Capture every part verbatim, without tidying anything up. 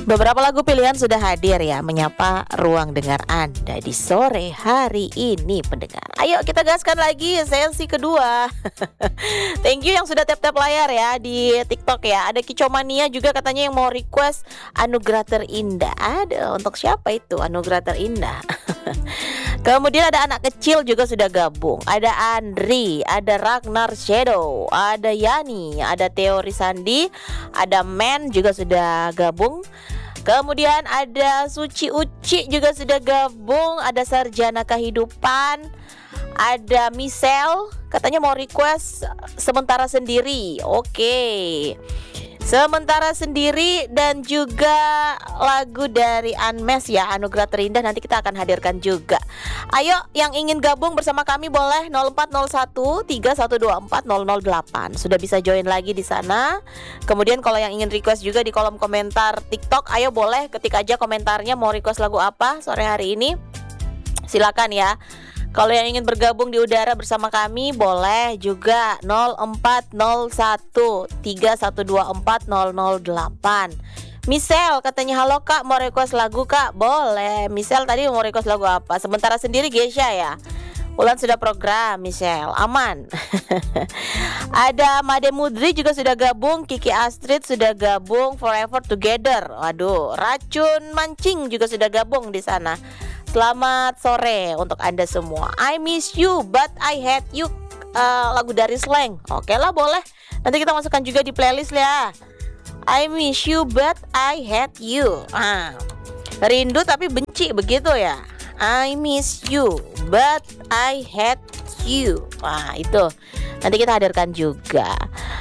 Beberapa lagu pilihan sudah hadir ya, menyapa ruang dengar Anda di sore hari ini pendengar. Ayo kita gaskan lagi sesi kedua. Thank you yang sudah tap-tap layar ya di TikTok ya. Ada Kicomania juga katanya yang mau request Anugerah Terindah. Ada untuk siapa itu Anugerah Terindah? Kemudian ada anak kecil juga sudah gabung. Ada Andri, ada Ragnar Shadow, ada Yani, ada Teori Sandi, ada Men juga sudah gabung. Kemudian ada Suci Uci juga sudah gabung. Ada Sarjana Kehidupan, ada Michelle katanya mau request Sementara Sendiri. Oke, Sementara Sendiri dan juga lagu dari Unmesh ya, Anugerah Terindah, nanti kita akan hadirkan juga. Ayo yang ingin gabung bersama kami boleh nol empat nol satu tiga satu dua empat nol nol delapan. Sudah bisa join lagi di sana. Kemudian kalau yang ingin request juga di kolom komentar TikTok, ayo boleh ketik aja komentarnya mau request lagu apa sore hari ini. Silakan ya. Kalau yang ingin bergabung di udara bersama kami boleh juga nol empat nol satu tiga satu dua empat nol nol delapan. Michelle katanya halo kak, mau request lagu kak? Boleh. Michelle tadi mau request lagu apa? Sementara Sendiri Gesha ya. Ulan sudah program Michelle, aman. Ada Made Mudri juga sudah gabung, Kiki Astrid sudah gabung, Forever Together. Waduh, Racun Mancing juga sudah gabung di sana. Selamat sore untuk Anda semua. I miss you but I hate you, uh, lagu dari Slang. Oke lah boleh. Nanti kita masukkan juga di playlist ya. I miss you but I hate you. Ah, rindu tapi benci begitu ya. I miss you but I hate you. Wah itu nanti kita hadirkan juga.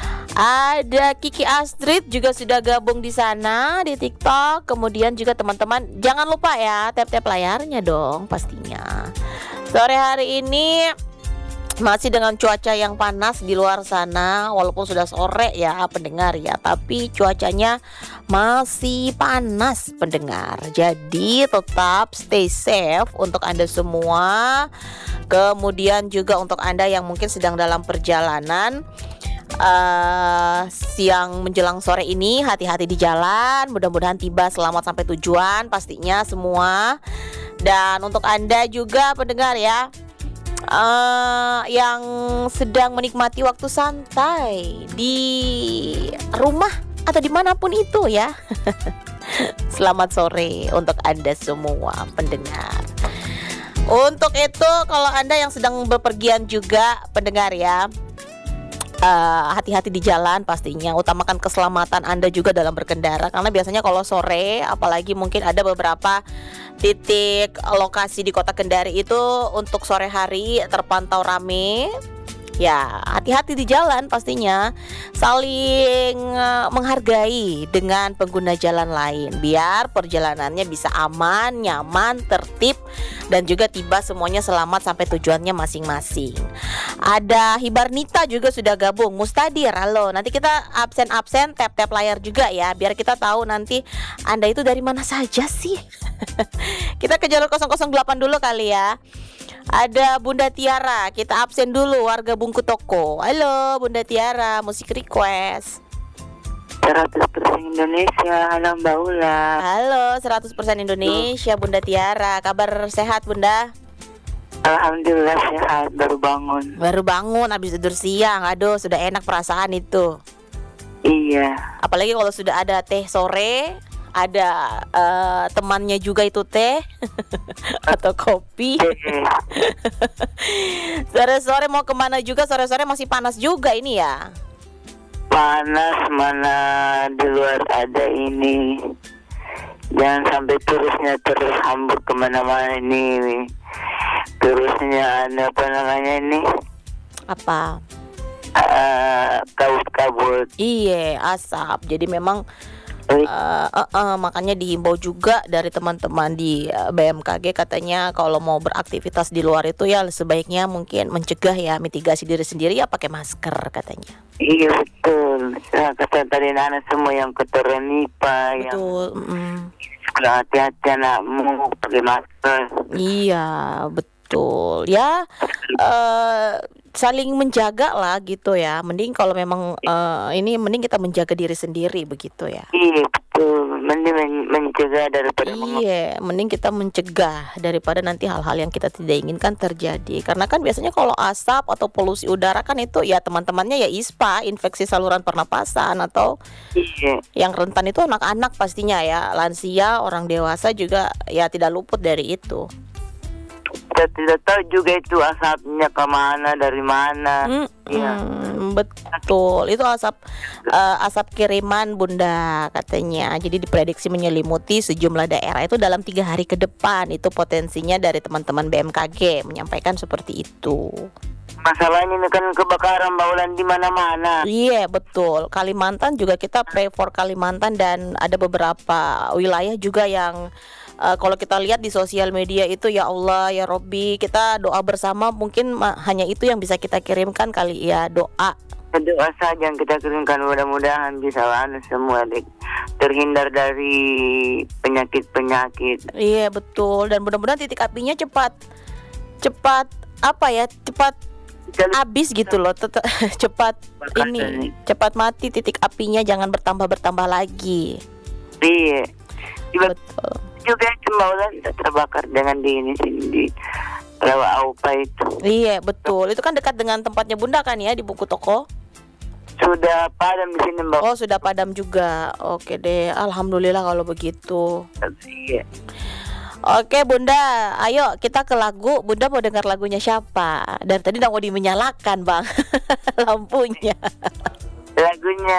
Ada Kiki Astrid juga sudah gabung di sana di TikTok. Kemudian juga teman-teman jangan lupa ya tap-tap layarnya dong pastinya. Sore hari ini masih dengan cuaca yang panas di luar sana. Walaupun sudah sore ya pendengar ya, tapi cuacanya masih panas pendengar. Jadi tetap stay safe untuk Anda semua. Kemudian juga untuk Anda yang mungkin sedang dalam perjalanan Uh, siang menjelang sore ini, hati-hati di jalan. Mudah-mudahan tiba selamat sampai tujuan pastinya semua. Dan untuk Anda juga pendengar ya, uh, yang sedang menikmati waktu santai di rumah atau dimanapun itu ya. Selamat sore untuk Anda semua pendengar. Untuk itu kalau Anda yang sedang bepergian juga pendengar ya, Uh, hati-hati di jalan pastinya. Utamakan keselamatan Anda juga dalam berkendara. Karena biasanya kalau sore, apalagi mungkin ada beberapa titik lokasi di Kota Kendari itu untuk sore hari terpantau rame. Ya, hati-hati di jalan pastinya. Saling uh, menghargai dengan pengguna jalan lain, biar perjalanannya bisa aman, nyaman, tertib, dan juga tiba semuanya selamat sampai tujuannya masing-masing. Ada Hibarnita juga sudah gabung. Mustadir, halo. Nanti kita absen-absen tap-tap layar juga ya, biar kita tahu nanti Anda itu dari mana saja sih. Kita ke jalur nol nol delapan dulu kali ya. Ada Bunda Tiara, kita absen dulu warga Bungku Toko. Halo Bunda Tiara, musik request seratus persen Indonesia. Halo Mbak Ula. Halo seratus persen Indonesia Bunda Tiara. Kabar sehat Bunda? Alhamdulillah sehat, baru bangun. Baru bangun habis tidur siang. Aduh sudah enak perasaan itu. Iya. Apalagi kalau sudah ada teh sore, ada uh, temannya juga itu teh atau kopi. Sore-sore mau kemana juga, sore-sore masih panas juga ini ya. Panas mana di luar ada ini. Jangan sampai terusnya terus hambur kemana-mana ini. Terusnya ada apa namanya ini? Apa? Uh, kabut-kabut. Iya, asap. Jadi memang Uh, uh, uh, makanya dihimbau juga dari teman-teman di uh, B M K G katanya kalau mau beraktivitas di luar itu ya sebaiknya mungkin mencegah ya, mitigasi diri sendiri ya pakai masker katanya. Iya betul. Saya kata tadi anak semua yang keturun Nipah, yang mm. hati-hati anakmu pakai masker. Iya betul ya. Uh, saling menjaga lah gitu ya. Mending kalau memang uh, ini mending kita menjaga diri sendiri begitu ya. Iya betul, mending men- mencegah daripada meng- Iya, mending kita mencegah daripada nanti hal-hal yang kita tidak inginkan terjadi. Karena kan biasanya kalau asap atau polusi udara kan itu ya teman-temannya ya ISPA, infeksi saluran pernapasan, atau Iya, yang rentan itu anak-anak pastinya ya, lansia, orang dewasa juga ya tidak luput dari itu. kita tidak tahu juga itu asapnya kemana, dari mana. Hmm, Iya. hmm, betul. Itu asap eh, asap kiriman Bunda katanya. Jadi diprediksi menyelimuti sejumlah daerah itu dalam tiga hari ke depan. Itu potensinya dari teman-teman B M K G menyampaikan seperti itu. Masalahnya ini kan kebakaran baulan di mana-mana. Iya betul. Kalimantan juga kita pray for Kalimantan, dan ada beberapa wilayah juga yang uh, kalau kita lihat di sosial media itu ya Allah ya Robbi, kita doa bersama, mungkin ma- hanya itu yang bisa kita kirimkan kali ya, doa. Doa saja yang kita kirimkan, mudah-mudahan bisa anu semua dek, terhindar dari penyakit-penyakit. Iya betul, dan mudah-mudahan titik apinya cepat cepat apa ya cepat habis gitu loh, Tet- cepat ini cepat mati titik apinya, jangan bertambah-bertambah lagi. Iya. Juga, Betul. juga Cembaulan terbakar dengan di ini sini di Rawa Aupa itu. Iya betul, itu kan dekat dengan tempatnya Bunda kan ya, di buku toko. Sudah padam di sini Mbak. Oh sudah padam juga. Oke deh, alhamdulillah kalau begitu. Iya. Oke Bunda, ayo kita ke lagu. Bunda mau dengar lagunya siapa? Dari tadi udah mau dimenyalakan bang lampunya. Lagunya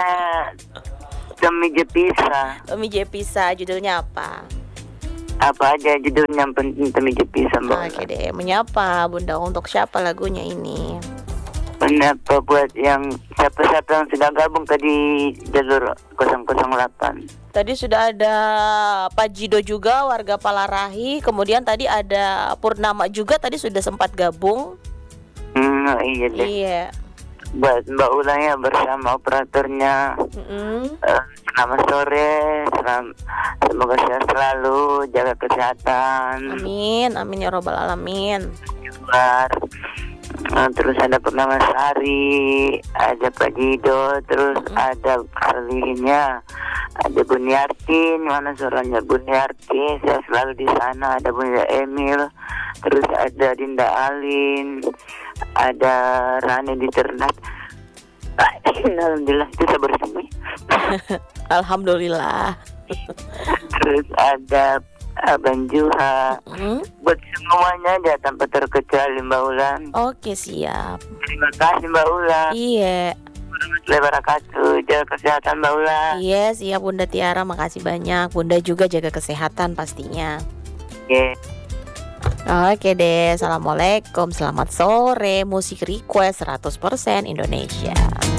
Demi Jepisa. Umi J Pisa, judulnya apa? Apa aja judulnya, yang penting Demi Jepisa Mbak. Oke deh, menyapa Bunda, untuk siapa lagunya ini? Kenapa buat yang siapa-siapa yang sudah gabung tadi jalur nol nol delapan. Tadi sudah ada Pak Jido juga, warga Palarahi. Kemudian tadi ada Purnama juga, tadi sudah sempat gabung. Hmm, oh iya deh. Iya. Buat Mbak Ulanya bersama operatornya. Mm-mm. Eh, selamat sore, selam, semoga sehat selalu, jaga kesehatan. Amin, amin ya robbal alamin. Keluar. Eh, terus ada Purnama Sari, ada Pak Jido, terus Mm-mm. ada Arlinya, ada Buniartin, mana suaranya Buniartin, saya selalu di sana. Ada Bunda Emil, terus ada Dinda Alin, ada Rani di Ternak. Alhamdulillah itu sabar semua. Alhamdulillah. Terus ada Abang Juha. Mm. Buat semuanya aja tanpa terkecuali Mbak Ulan. Oke siap. Terima kasih Mbak Ulan. Iya. Warahmatullahi wabarakatuh. Jaga kesehatan Mbak Ulan. Iya siap Bunda Tiara, makasih banyak. Bunda juga jaga kesehatan pastinya. Oke. Oke deh, assalamualaikum, selamat sore. Musik request seratus persen Indonesia.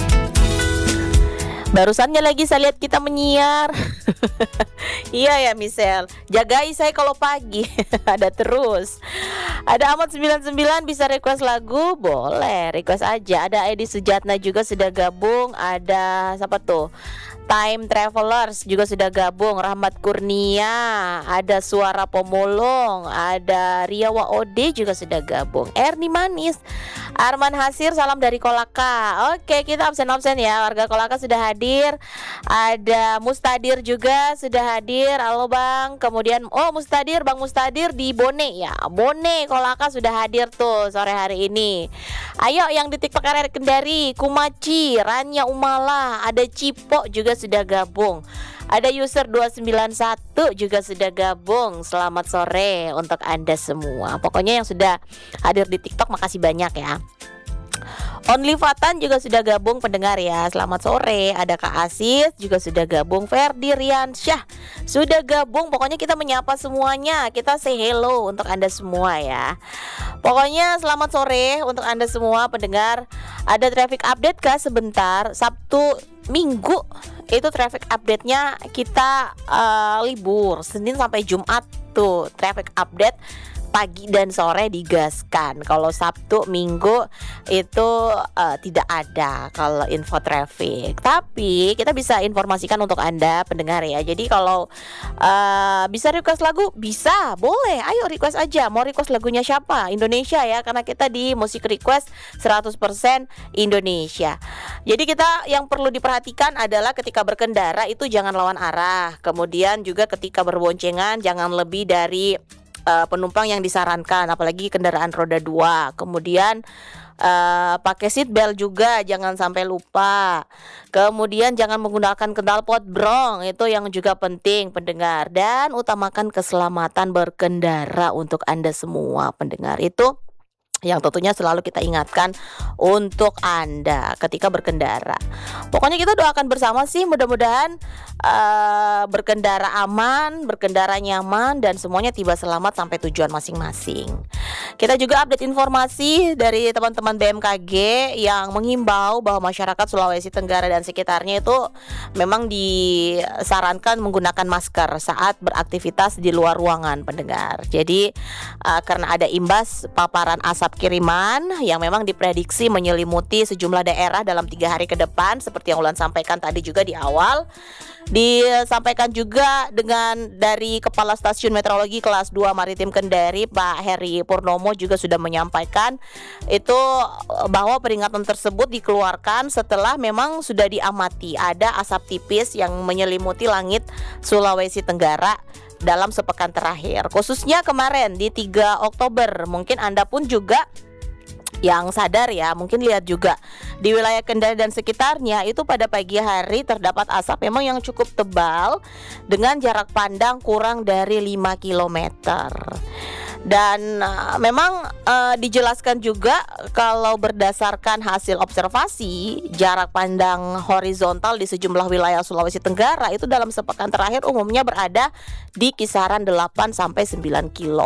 Barusannya lagi saya lihat kita menyiar. Iya ya Michelle, jagai saya kalau pagi. Ada terus. Ada Ahmad sembilan puluh sembilan, bisa request lagu? Boleh, request aja. Ada Edi Sujatna juga sudah gabung. Ada siapa tuh? Time Travelers juga sudah gabung. Rahmat Kurnia, ada Suara Pemulung, ada Riawa Ode juga sudah gabung. Erni Manis, Arman Hasir, salam dari Kolaka. Oke, kita absen-absen ya, warga Kolaka sudah hadir. Ada Mustadir juga sudah hadir. Halo Bang. Kemudian oh Mustadir, Bang Mustadir di Bone ya. Bone Kolaka sudah hadir tuh sore hari ini. Ayo yang di TikTok R R Kendari, Kumaci, Ranya Umala, ada Cipo juga sudah gabung. Ada user dua sembilan satu juga sudah gabung. Selamat sore untuk Anda semua. Pokoknya yang sudah hadir di TikTok makasih banyak ya. Only Fatan juga sudah gabung pendengar ya. Selamat sore. Ada Kak Asis juga sudah gabung. Ferdi Riansyah sudah gabung. Pokoknya kita menyapa semuanya. Kita say hello untuk Anda semua ya. Pokoknya selamat sore untuk Anda semua pendengar. Ada traffic update kah sebentar? Sabtu Minggu itu traffic update-nya kita uh, libur. Senin sampai Jumat tuh traffic update pagi dan sore digaskan. Kalau Sabtu, Minggu itu uh, tidak ada kalau info traffic. Tapi kita bisa informasikan untuk Anda pendengar ya. Jadi kalau uh, bisa request lagu, bisa, boleh. Ayo request aja. Mau request lagunya siapa? Indonesia ya, karena kita di Musik Request seratus persen Indonesia. Jadi kita yang perlu diperhatikan adalah ketika berkendara itu jangan lawan arah. Kemudian juga ketika berboncengan jangan lebih dari Uh, penumpang yang disarankan, apalagi kendaraan roda dua. Kemudian uh, pakai seat belt juga, jangan sampai lupa. Kemudian jangan menggunakan knalpot brong, itu yang juga penting pendengar. Dan utamakan keselamatan berkendara untuk Anda semua pendengar. Itu yang tentunya selalu kita ingatkan untuk Anda ketika berkendara. Pokoknya kita doakan bersama sih, mudah-mudahan uh, berkendara aman, berkendara nyaman, dan semuanya tiba selamat sampai tujuan masing-masing. Kita juga update informasi dari teman-teman B M K G yang menghimbau bahwa masyarakat Sulawesi Tenggara dan sekitarnya itu memang disarankan menggunakan masker saat beraktivitas di luar ruangan pendengar. Jadi uh, karena ada imbas paparan asap kiriman yang memang diprediksi menyelimuti sejumlah daerah dalam tiga hari ke depan, seperti yang Ulan sampaikan tadi juga di awal. Disampaikan juga dengan dari Kepala Stasiun Meteorologi Kelas dua Maritim Kendari, Pak Heri Purnomo, juga sudah menyampaikan itu bahwa peringatan tersebut dikeluarkan setelah memang sudah diamati ada asap tipis yang menyelimuti langit Sulawesi Tenggara dalam sepekan terakhir, khususnya kemarin di tiga Oktober. Mungkin Anda pun juga yang sadar ya, mungkin lihat juga di wilayah Kendari dan sekitarnya itu pada pagi hari terdapat asap memang yang cukup tebal dengan jarak pandang kurang dari lima kilometer. Dan uh, memang uh, dijelaskan juga kalau berdasarkan hasil observasi jarak pandang horizontal di sejumlah wilayah Sulawesi Tenggara itu dalam sepekan terakhir umumnya berada di kisaran delapan sampai sembilan kilo.